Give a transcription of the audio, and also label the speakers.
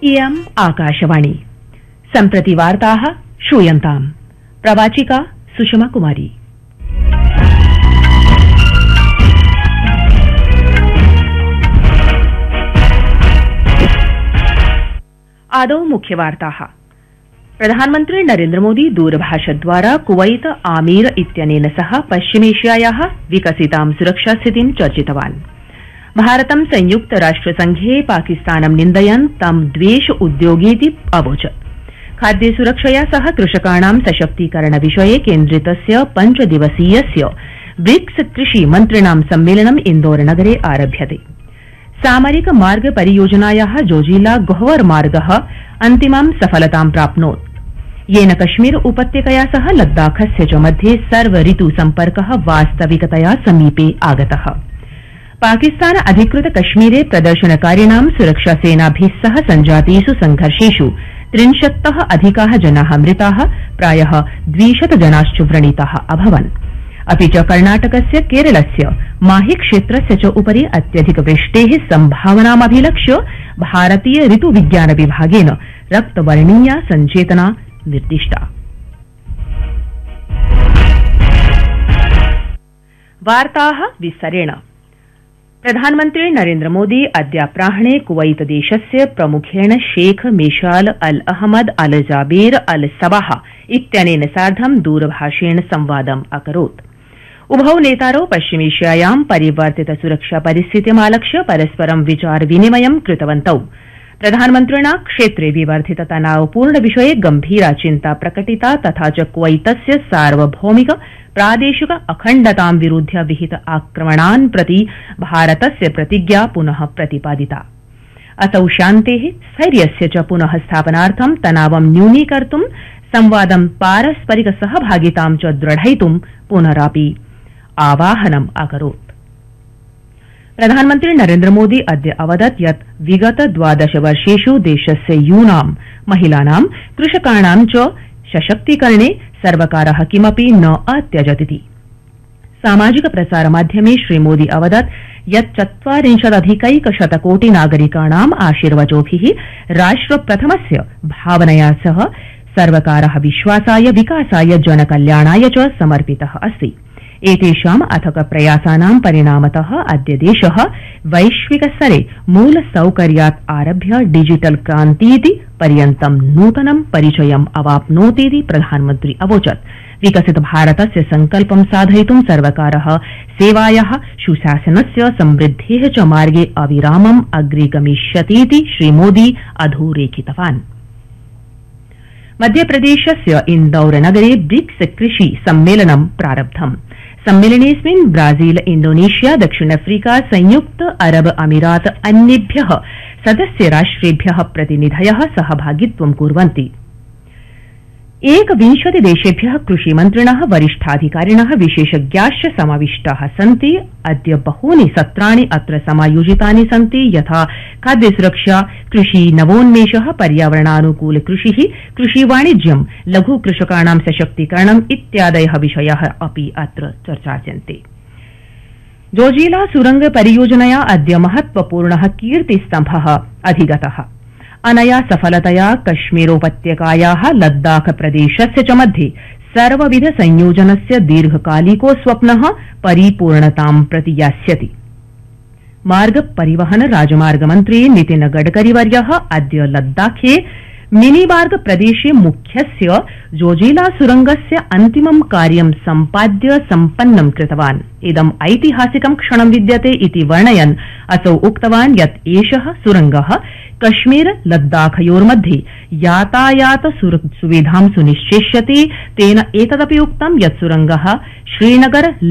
Speaker 1: इयम् आकाशवाणी सम्प्रति वार्ताः श्रूयन्ताम् प्रवाचिका सुषमा कुमारी। आदौ मुख्यवार्ताः। प्रधानमन्त्री नरेन्द्र मोदी दूरभाषद्वारा कुवैत आमीर इत्यनेन सह पश्चिमेशियायाः विकसितां सुरक्षास्थितिं चर्चितवान्। भारतं संयुक्त राष्ट्रसंघे पाकिस्तानं निन्दयन् तं द्वेष उद्योगीति अवोचत्। खाद्य सुरक्षया सह कृषकाणां सशक्तीकरण विषये केन्द्रितस्य 5 दिवसीयस्य ब्रिक्स कृषि मन्त्रिणां सम्मेलनं इन्दौरनगरे आरभ्यते। सामरिक मार्ग परियोजनायाः जोजिला गोहवर मार्गः अन्तिमां सफलतां प्राप्नोत्, येन कश्मीर उपत्यकया सह लद्दाखस्य च मध्ये सर्व ऋतु सम्पर्कः वास्तविकतया समीपे आगतः। पाकिस्तान अधिकृत कश्मीरे प्रदर्शनकारिणां सुरक्षासेनाभिः सह सञ्जातेषु संघर्षेषु 30तः अधिकाः जनाः मृताः, प्रायः 200 जनाश्च व्रणिताः अभवन्। अपि च कर्णाटकस्य केरलस्य माहि क्षेत्रस्य च उपरि अत्यधिकवृष्टेः सम्भावनामभिलक्ष्य भारतीय ऋतुविज्ञान विभागेन रक्तवर्णीया सञ्चेतना निर्दिष्टा। वार्ताः विस्तरेण। प्रधानमन्त्री नरेन्द्र मोदी अद्याप्राह्णे कुवैत देशस्य प्रमुखेण शेख मेशाल अल अहमद अल जाबेर अल सबाह इत्यनेन सार्धं दूरभाषेण संवादम् अकरोत्। उभौ नेतारौ पश्चिमेशियायां परिवर्तित सुरक्षा परिस्थितिमालक्ष्य परस्परं विचार विनिमयं कृतवन्तौ। प्रधानमन्त्रिणा क्षेत्रे विवर्धित तनावपूर्ण विषये गंभीरा चिन्ता प्रकटिता, तथा च कुवैतस्य सार्वभौमिक प्रादेशिक अखण्डतां विरुध्य विहित आक्रमणान् प्रति भारतस्य प्रतिज्ञा पुनः प्रतिपादिता। असौ शान्तेः स्थैर्यस्य च पुनः स्थापनार्थं तनावं न्यूनीकर्तुं संवादं पारस्परिक सहभागितां च दृढयितुं पुनरापि आवाहनम् अकरोत्। प्रधानमन्त्री नरेन्द्र मोदी अद्य अवदत् यत् विगत 12 वर्षेषु देशस्य यूनां, महिलानां, कृषकाणां च सशक्तीकरणे सर्वकारः किमपि न अत्यजतिति। सामाजिक प्रसारमाध्यमे श्रीमोदी अवदत् यत् 40 कोटि नागरिकाणाम् आशीर्वचोभिः राष्ट्रप्रथमस्य भावनया सह सर्वकारः विश्वासाय, विकासाय, जनकल्याणाय च समर्पितः अस्ति। एतेषाम् अथक प्रयासानां परिणामतः अद्य देशः वैश्विकस्तरे मूलसौकर्यात् आरभ्य डिजिटल क्रान्तीति पर्यन्तं नूतनं परिचयम् अवाप्नोतीति प्रधानमन्त्री अवोचत्। विकसित भारतस्य संकल्पं साधयितुं सर्वकारः सेवायाः, सुशासनस्य, समृद्धेः च मार्गे अविरामम् अग्रे गमिष्यतीति श्रीमोदी अधोरेखितवान्। मध्यप्रदेशस्य इन्दौरनगरे ब्रिक्स कृषि सम्मेलनं प्रारब्धम्। सम्मेलनेऽस्मिन् ब्राजील, इंडोनेशिया, दक्षिण अफ्रीका, संयुक्त अरब अमीरात अन्येभ्यः सदस्य राष्ट्रेभ्यः प्रतिनिधयः सहभागित्वं कुर्वन्ति। 21 देशेभ्यः कृषिमन्त्रिणः, वरिष्ठाधिकारिणः, विशेषज्ञाश्च समाविष्टाः सन्ति। अद्य बहूनि सत्राणि अत्र समायोजितानि सन्ति, यथा खाद्यसुरक्षा, कृषि नवोन्मेषः, पर्यावरणानुकूल कृषिः, कृषिवाणिज्यं, लघुकृषकाणां सशक्तीकरणम् इत्यादयः विषयाः अपि अत्र चर्चास्यन्ते। जोजिला सुरंग परियोजनया अद्य महत्वपूर्णः कीर्तिस्तम्भः अधिगतः। अनया सफलतया कश्मीरोपत्यकायाः लद्दाख प्रदेशस्य च मध्ये सर्वविध संयोजनस्य दीर्घकालिको स्वप्नः परिपूर्णतां प्रति यास्यति। मार्ग परिवहन राजमार्ग मन्त्री नितिन गडकरीवर्यः अद्य लद्दाखे मिनीमार्ग प्रदेशे मुख्यस्य जोजिला सुरंगस्य अन्तिमं कार्यं सम्पाद्य सम्पन्नं कृतवान्। इदम् ऐतिहासिकं क्षणं विद्यते इति वर्णयन् असौ उक्तवान् यत् एषः सुरंगः कश्मीर लद्दाखयोर्मध्ये यातायात सुविधां सुनिश्चेष्यति। तेन एतदपि उक्तं यत् सुरंगः श्रीनगर